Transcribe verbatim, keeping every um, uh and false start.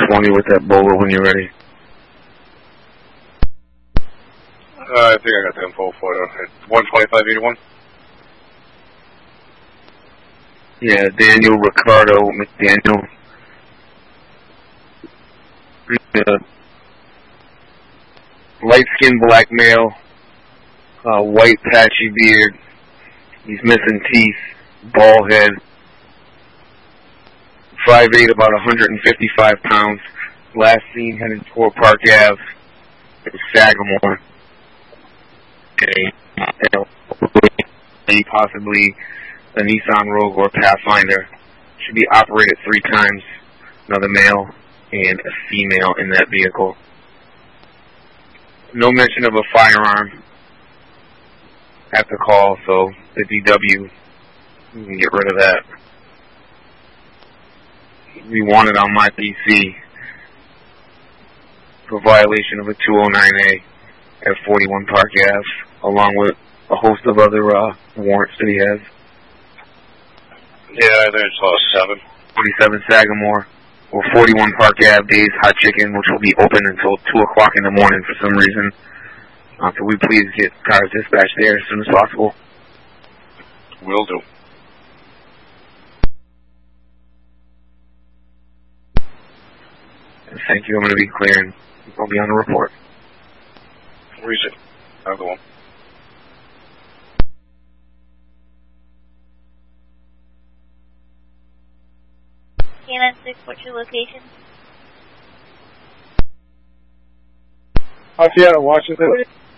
twenty with that bolo when you're ready. Uh, I think I got the info for it. one twenty-five eighty-one. Yeah, Daniel Ricardo McDaniel. Uh, light-skinned black male, uh, white patchy beard. He's missing teeth, bald head. five eight, about one hundred fifty-five pounds. Last seen headed toward Park Ave. It was Sagamore. Okay. Possibly a Nissan Rogue or Pathfinder. Should be operated three times. Another male and a female in that vehicle. No mention of a firearm at the call, so the D W, we can get rid of that. We want it on my P C for violation of a two oh nine A at forty-one Park Ave, along with a host of other uh, warrants that he has. Yeah, I think it's all seven. forty-seven Sagamore, or forty-one Park Ave, Dave's Hot Chicken, which will be open until two o'clock in the morning for some reason. Uh, could we please get cars dispatched there as soon as possible? Will do. Thank you. I'm going to be clearing. I'll be on the report. Reason. I'll go on. K nine six, what's your location? Oceana, Washington.